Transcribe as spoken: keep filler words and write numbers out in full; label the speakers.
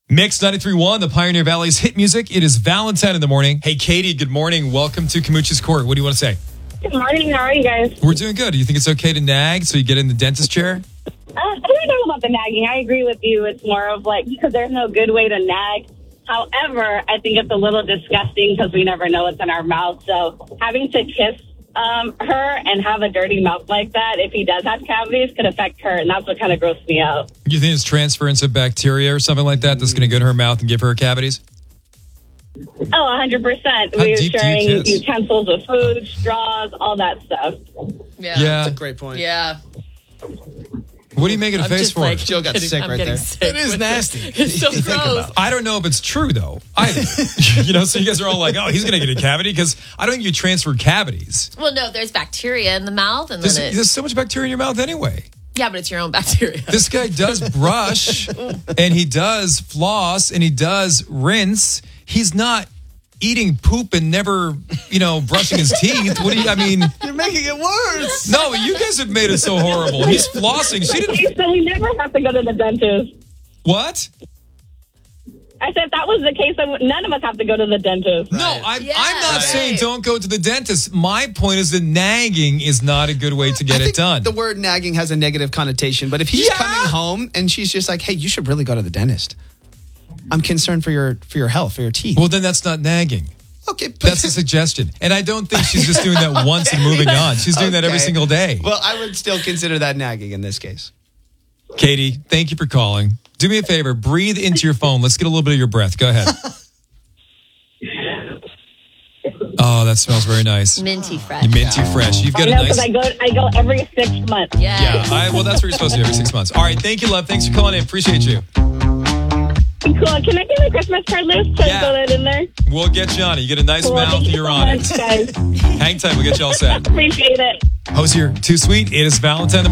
Speaker 1: Mix ninety-three point one, the Pioneer Valley's hit music. It is Valentine in the morning. Hey, Katie, good morning. Welcome to Camucci's Court. What do you want to say?
Speaker 2: Good morning. How are you guys?
Speaker 1: We're doing good. Do you think it's okay to nag so you get in the dentist chair?
Speaker 2: Uh, I don't know about the nagging. I agree with you. It's more of like, because there's no good way to nag. However, I think it's a little disgusting because we never know what's in our mouth. So having to kiss um, her and have a dirty mouth like that, if he does have cavities, could affect her. And that's what kind of grossed me out.
Speaker 1: You think it's transference of bacteria or something like that that's going to go in her mouth and give her cavities?
Speaker 2: Oh, one hundred percent.
Speaker 1: How
Speaker 2: We were
Speaker 1: deep do you
Speaker 2: sharing
Speaker 1: kiss?
Speaker 2: utensils with food, straws, all that stuff.
Speaker 3: Yeah.
Speaker 1: Yeah.
Speaker 4: That's a great point.
Speaker 3: Yeah.
Speaker 1: What are you making a
Speaker 3: I'm
Speaker 1: face
Speaker 3: just
Speaker 1: for?
Speaker 3: like,
Speaker 4: Jill got
Speaker 3: getting-
Speaker 4: sick
Speaker 3: I'm
Speaker 4: right
Speaker 3: getting
Speaker 4: there.
Speaker 3: sick
Speaker 4: It is
Speaker 3: with
Speaker 4: nasty.
Speaker 3: It's so
Speaker 4: Think
Speaker 3: gross.
Speaker 4: about it.
Speaker 1: I don't know if it's true, though, either. You know, so you guys are all like, oh, he's going to get a cavity? Because I don't think you transfer cavities.
Speaker 3: Well, no, there's bacteria in the mouth, and
Speaker 1: There's,
Speaker 3: then it,
Speaker 1: there's so much bacteria in your mouth anyway.
Speaker 3: yeah, but it's your own bacteria.
Speaker 1: This guy does brush, and he does floss, and he does rinse. He's not eating poop and never, you know, brushing his teeth. What do you, I mean,
Speaker 4: You're making it worse.
Speaker 1: no, you guys have made it so horrible. He's flossing. She didn't.
Speaker 2: Okay, so we never have to go to the dentist.
Speaker 1: What?
Speaker 2: I said if that was the case, then none of us have to go to the dentist.
Speaker 1: No, I,
Speaker 3: Yeah,
Speaker 1: I'm not
Speaker 3: right.
Speaker 1: saying don't go to the dentist. My point is that nagging is not a good way to get
Speaker 4: I
Speaker 1: it
Speaker 4: think
Speaker 1: done.
Speaker 4: the word nagging has a negative connotation, but if he's
Speaker 1: Yeah.
Speaker 4: coming home and she's just like, "Hey, you should really go to the dentist. I'm concerned for your for your health, for your teeth."
Speaker 1: Well, then that's not nagging.
Speaker 4: okay, but
Speaker 1: That's a suggestion. And I don't think she's just doing that once and moving on. She's doing that every
Speaker 4: Okay.
Speaker 1: single day.
Speaker 4: Well, I would still consider that nagging in this case.
Speaker 1: Katie, thank you for calling. Do me a favor. Breathe into your phone. Let's get a little bit of your breath. Go ahead. Oh, that smells very nice.
Speaker 3: Minty fresh.
Speaker 1: Minty fresh. You've
Speaker 2: I
Speaker 1: got a
Speaker 2: know because
Speaker 1: nice...
Speaker 2: I go I go every six months.
Speaker 3: Yeah.
Speaker 1: Yeah, I, well, that's what you're supposed to do every six months. All right, thank you, love. Thanks for calling in. Appreciate you.
Speaker 2: Cool. Can I get my Christmas card list to
Speaker 1: Yeah.
Speaker 2: throw that in there?
Speaker 1: We'll get you on it. You get a nice
Speaker 2: Cool.
Speaker 1: mouth.
Speaker 2: Thank you
Speaker 1: You're
Speaker 2: so
Speaker 1: on
Speaker 2: much,
Speaker 1: it.
Speaker 2: guys.
Speaker 1: Hang tight. We'll get you all set.
Speaker 2: Appreciate it.
Speaker 1: Hosier, too sweet. It is Valentine.